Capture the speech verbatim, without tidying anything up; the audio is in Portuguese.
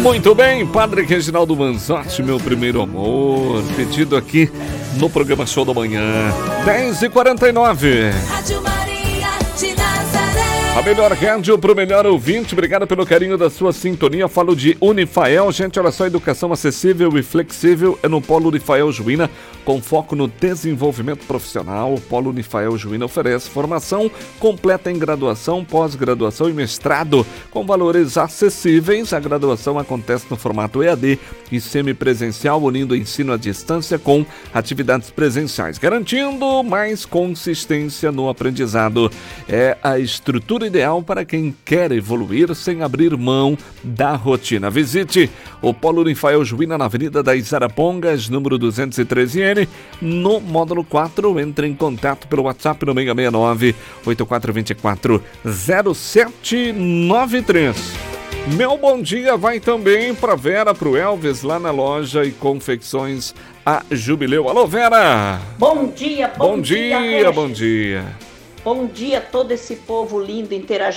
Muito bem, Padre Reginaldo Manzotti, meu primeiro amor, pedido aqui no programa Show da Manhã, dez e quarenta e nove. Rádio Maria de Nazaré. A melhor rádio pro melhor ouvinte, obrigado pelo carinho da sua sintonia. Falo de Unifael, gente, olha só, educação acessível e flexível é no Polo Unifael Juína, com foco no desenvolvimento profissional. O Polo Unifael Juína oferece formação completa em graduação, pós-graduação e mestrado, com valores acessíveis. A graduação acontece no formato E A D e semipresencial, unindo o ensino à distância com atividades presenciais, garantindo mais consistência no aprendizado. É a estrutura ideal para quem quer evoluir sem abrir mão da rotina. Visite o Polo Unifael Juína na Avenida das Arapongas, número duzentos e treze N, no módulo quatro. Entre em contato pelo WhatsApp no seis seis nove, oito quatro dois quatro, zero sete nove três. Meu bom dia vai também para Vera, para o Elvis, lá na loja e confecções a Jubileu. Alô, Vera! Bom dia, bom, Bom dia, dia, bom dia. Bom dia a todo esse povo lindo interagindo